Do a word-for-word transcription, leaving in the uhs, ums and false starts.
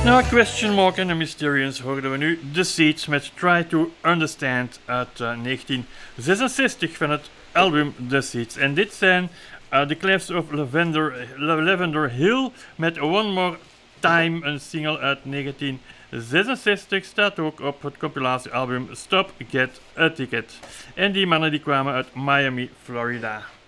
Na Question Mark en The Mysterians hoorden we nu The Seeds met Try to Understand uit uh, negentien zesenzestig van het album The Seeds. En dit zijn uh, The Cliffs of Lavender, Lavender Hill met One More Time, een single uit negentien zesenzestig, staat ook op het compilatiealbum Stop, Get a Ticket. En die mannen die kwamen uit Miami, Florida.